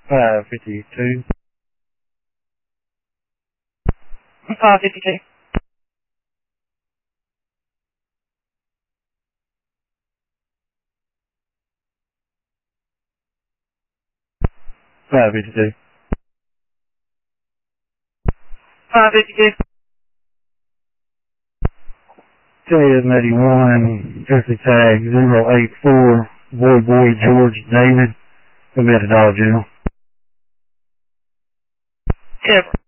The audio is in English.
552. 552. 552. 552. JM81, Jersey tag 084, Boy George David, we'll be at the Dollar General. Ever.